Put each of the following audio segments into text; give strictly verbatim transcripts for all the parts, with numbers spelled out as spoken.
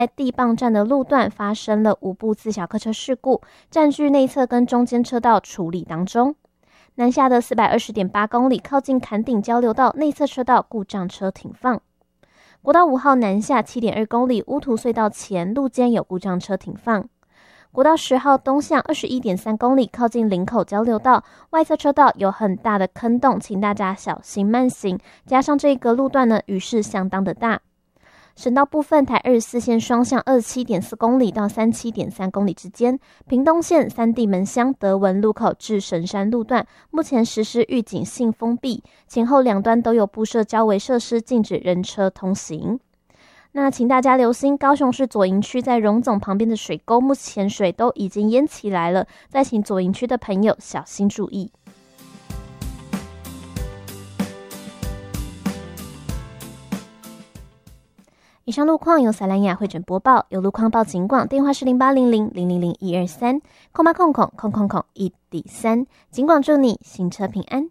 在地磅站的路段发生了五部自小客车事故，占据内侧跟中间车道处理当中。南下的 四百二十点八 公里靠近坎顶交流道内侧车道故障车停放。国道五号南下 七点二 公里乌涂隧道前路肩有故障车停放。国道十号东向 二十一点三 公里靠近林口交流道外侧车道有很大的坑洞，请大家小心慢行，加上这个路段呢雨势相当的大。省道部分，台二十四线双向 二十七点四 公里到 三十七点三 公里之间，屏东县三地门乡德文路口至神山路段目前实施预警性封闭，前后两端都有布设交围设施，禁止人车通行。那请大家留心，高雄市左营区在荣总旁边的水沟目前水都已经淹起来了，再请左营区的朋友小心注意。以上路况由撒兰雅汇整播报，有路况报警广，电话是零八零零零零零一二三，空八空空空空空一底三，警广祝你行车平安。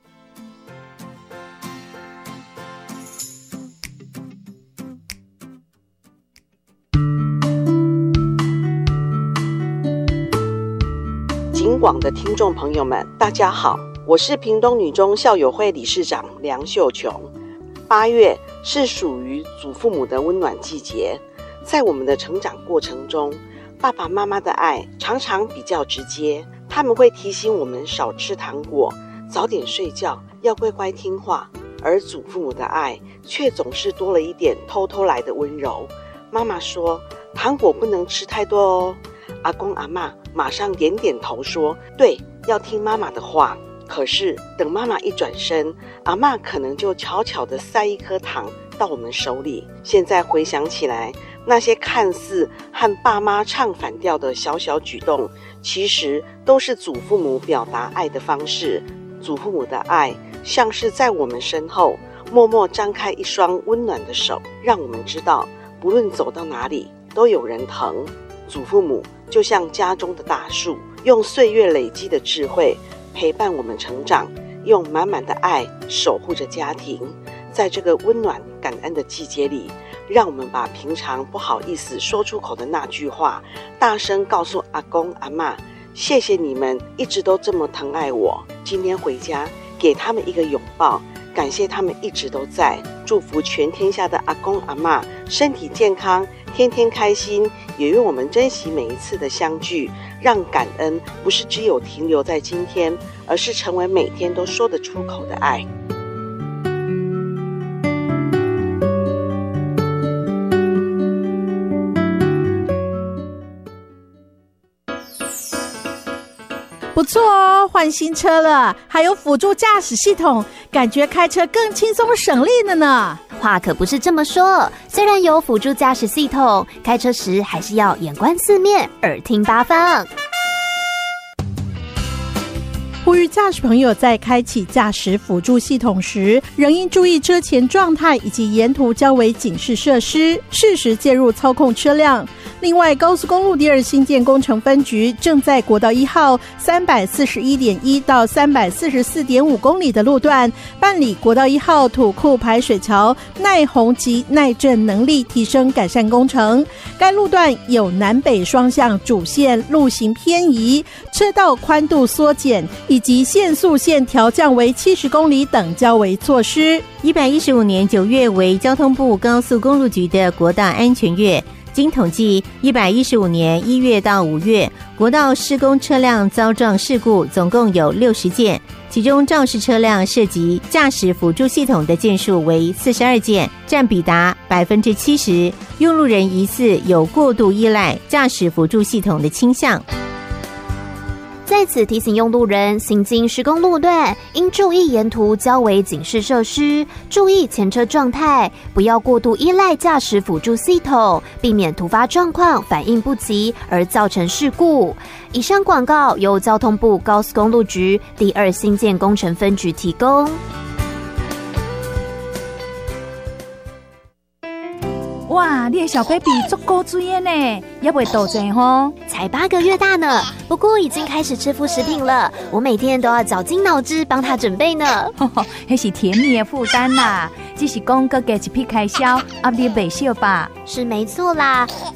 警广的听众朋友们，大家好，我是屏东女中校友会理事长梁秀琼。八月是属于祖父母的温暖季节，在我们的成长过程中，爸爸妈妈的爱常常比较直接，他们会提醒我们少吃糖果，早点睡觉，要乖乖听话，而祖父母的爱却总是多了一点偷偷来的温柔。妈妈说糖果不能吃太多哦，阿公阿嬷马上点点头说对，要听妈妈的话。可是等妈妈一转身，阿嬷可能就悄悄地塞一颗糖到我们手里。现在回想起来，那些看似和爸妈唱反调的小小举动，其实都是祖父母表达爱的方式。祖父母的爱像是在我们身后默默张开一双温暖的手，让我们知道不论走到哪里都有人疼。祖父母就像家中的大树，用岁月累积的智慧陪伴我们成长，用满满的爱守护着家庭。在这个温暖感恩的季节里，让我们把平常不好意思说出口的那句话大声告诉阿公阿嬷，谢谢你们一直都这么疼爱我。今天回家给他们一个拥抱，感谢他们一直都在。祝福全天下的阿公阿嬷身体健康，天天开心，也愿我们珍惜每一次的相聚，让感恩不是只有停留在今天，而是成为每天都说得出口的爱。 不错哦，换新车了，还有辅助驾驶系统，感觉开车更轻松省力了呢。 话可不是这么说，虽然有辅助驾驶系统，开车时还是要眼观四面，耳听八方。 呼吁驾驶朋友在开启驾驶辅助系统时，仍应注意车前状态以及沿途交围警示设施，适时介入操控车辆。另外，高速公路第二新建工程分局正在国道一号 三百四十一点一 到 三百四十四点五 公里的路段办理国道一号土库排水桥耐洪及耐震能力提升改善工程。该路段有南北双向主线路型偏移、车道宽度缩减以及限速线调降为七十公里等交围措施。 一百一十五年九月为交通部高速公路局的国道安全月。经统计，一百一十五年一月到五月，国道施工车辆遭撞事故总共有六十件，其中肇事车辆涉及驾驶辅助系统的件数为四十二件，占比达百分之七十。用路人疑似有过度依赖驾驶辅助系统的倾向。 在此提醒用路人，行经施工路段应注意沿途交围警示设施，注意前车状态，不要过度依赖驾驶辅助系统，避免突发状况反应不及而造成事故。以上广告由交通部高速公路局第二新建工程分局提供。 哇， 哇，你的小 baby 足够水的呢，也袂肚济吼。 才八个月大呢，不过已经开始吃副食品了。我每天都要绞尽脑汁帮他准备呢。 那是甜蜜的负担啦，只是讲各加一笔开销，压力袂小吧？ 是没错啦。